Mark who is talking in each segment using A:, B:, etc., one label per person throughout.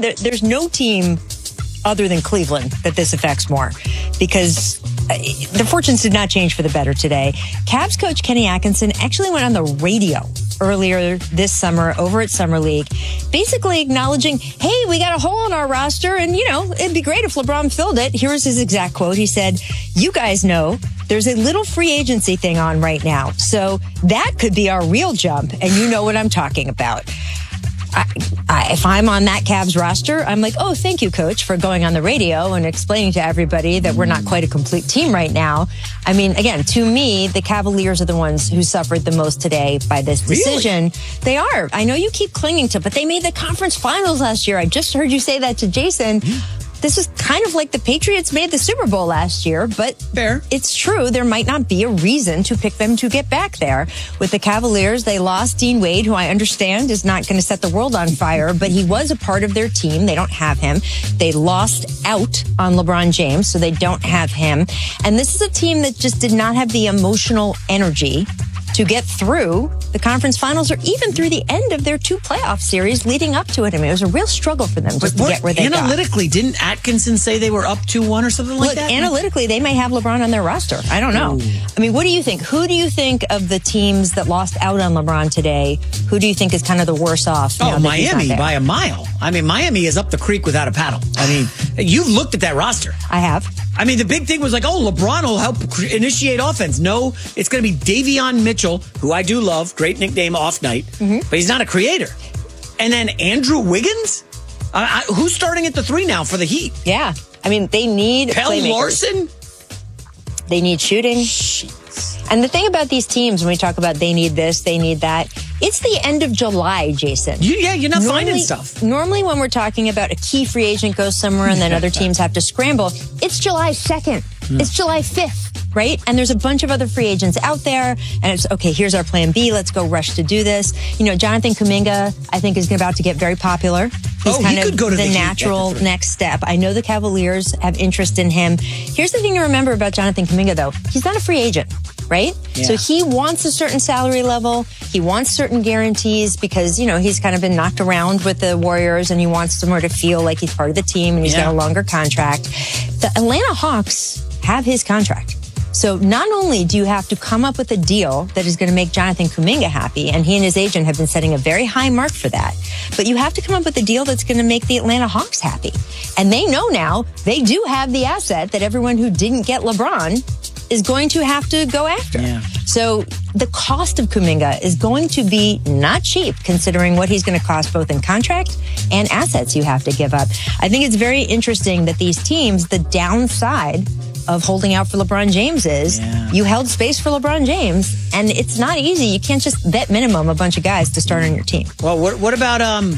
A: there's no team other than Cleveland that this affects more, because their fortunes did not change for the better today. Cavs coach Kenny Atkinson actually went on the radio earlier this summer over at Summer League, basically acknowledging, hey, we got a hole in our roster, and, it'd be great if LeBron filled it. Here's his exact quote. He said, "You guys know there's a little free agency thing on right now, so that could be our real jump, and you know what I'm talking about." If I'm on that Cavs roster, I'm like, oh, thank you, coach, for going on the radio and explaining to everybody that we're not quite a complete team right now. I mean, again, to me, the Cavaliers are the ones who suffered the most today by this decision. Really? They are. I know you keep clinging to, but they made the conference finals last year. I just heard you say that to Jason. This is kind of like the Patriots made the Super Bowl last year, but fair. It's true. There might not be a reason to pick them to get back there. With the Cavaliers, they lost Dean Wade, who I understand is not going to set the world on fire, but he was a part of their team. They don't have him. They lost out on LeBron James, so they don't have him. And this is a team that just did not have the emotional energy to get through the conference finals or even through the end of their 2 playoff series leading up to it. I mean, it was a real struggle for them just to get where they got.
B: Analytically, didn't Atkinson say they were up 2-1 or something like that?
A: Analytically, they may have LeBron on their roster. I don't know. I mean, what do you think? Who do you think of the teams that lost out on LeBron today? Who do you think is kind of the worse off?
B: Oh, Miami by a mile. I mean, Miami is up the creek without a paddle. I mean, you've looked at that roster.
A: I have.
B: I mean, the big thing was like, oh, LeBron will help initiate offense. No, it's going to be Davion Mitchell, who I do love. Great nickname, Off Night. But he's not a creator. And then Andrew Wiggins? Who's starting at the 3 now for the Heat?
A: Yeah. I mean, they need
B: Pell
A: playmakers.
B: Larson?
A: They need shooting.
B: Jeez.
A: And the thing about these teams, when we talk about they need this, they need that, it's the end of July, Jason.
B: You're not finding stuff.
A: Normally when we're talking about a key free agent goes somewhere and then other teams have to scramble, it's July 2nd. It's July 5th, right? And there's a bunch of other free agents out there, and it's, okay, here's our plan B. Let's go rush to do this. Jonathan Kuminga, I think, is about to get very popular. He's
B: he could go to
A: the natural next step. I know the Cavaliers have interest in him. Here's the thing to remember about Jonathan Kuminga, though. He's not a free agent, right? Yeah. So he wants a certain salary level. He wants certain guarantees because, he's kind of been knocked around with the Warriors and he wants somewhere to feel like he's part of the team and he's got a longer contract. The Atlanta Hawks have his contract. So not only do you have to come up with a deal that is going to make Jonathan Kuminga happy, and he and his agent have been setting a very high mark for that, but you have to come up with a deal that's going to make the Atlanta Hawks happy. And they know now they do have the asset that everyone who didn't get LeBron is going to have to go after. Yeah. So the cost of Kuminga is going to be not cheap, considering what he's going to cost both in contract and assets you have to give up. I think it's very interesting that these teams, the downside of holding out for LeBron James is you held space for LeBron James, and it's not easy. You can't just vet minimum a bunch of guys to start on your team.
B: Well, what about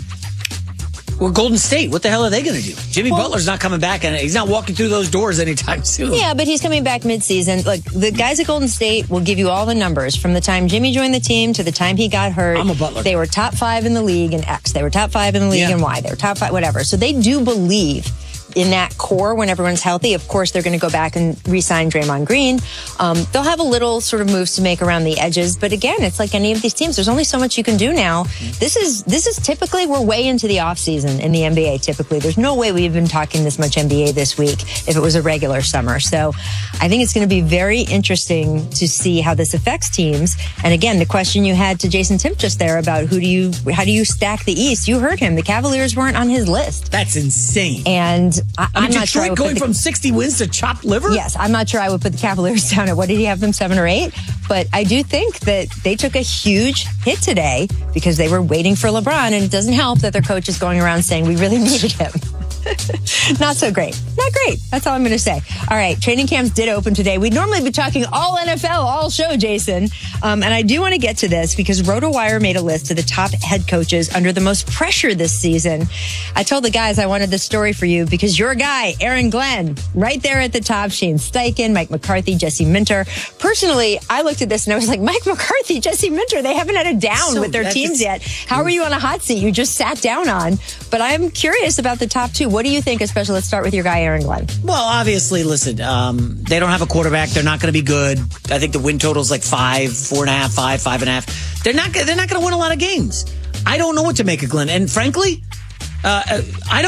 B: Golden State? What the hell are they going to do? Jimmy Butler's not coming back, and he's not walking through those doors anytime soon.
A: Yeah, but he's coming back midseason. Look, the guys at Golden State will give you all the numbers from the time Jimmy joined the team to the time he got hurt.
B: I'm a Butler.
A: They were top 5 in the league in X. They were top 5 in the league in Y. They were top 5, whatever. So they do believe in that core when everyone's healthy. Of course, they're going to go back and re-sign Draymond Green. They'll have a little sort of moves to make around the edges. But again, it's like any of these teams. There's only so much you can do now. This is typically, we're way into the offseason in the NBA typically. There's no way we've been talking this much NBA this week if it was a regular summer. So I think it's going to be very interesting to see how this affects teams. And again, the question you had to Jason Timp just there about how do you stack the East? You heard him. The Cavaliers weren't on his list.
B: That's insane.
A: And I'm not sure.
B: Detroit going from 60 wins to chopped liver?
A: Yes, I'm not sure I would put the Cavaliers down at, what did he have them, 7 or 8? But I do think that they took a huge hit today because they were waiting for LeBron, and it doesn't help that their coach is going around saying we really needed him. Not so great. Not great. That's all I'm going to say. All right. Training camps did open today. We'd normally be talking all NFL, all show, Jason. And I do want to get to this because RotoWire made a list of the top head coaches under the most pressure this season. I told the guys I wanted this story for you because your guy, Aaron Glenn, right there at the top. Shane Steichen, Mike McCarthy, Jesse Minter. Personally, I looked at this and I was like, Mike McCarthy, Jesse Minter, they haven't had a down with their teams yet. How are you on a hot seat you just sat down on? But I'm curious about the top 2. What do you think, especially? Let's start with your guy, Aaron Glenn.
B: Well, obviously, listen, they don't have a quarterback. They're not going to be good. I think the win total is like 5, 4.5, 5, 5.5. They're not going to win a lot of games. I don't know what to make of Glenn. And frankly, I don't